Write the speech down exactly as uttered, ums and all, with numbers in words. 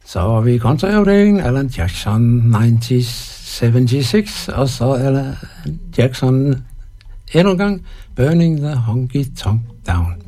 Så var vi i kontraafdelingen, Alan Jackson nitten seventy-six, og så Alan Jackson endnu en gang, Burning the Honky Tonk Down.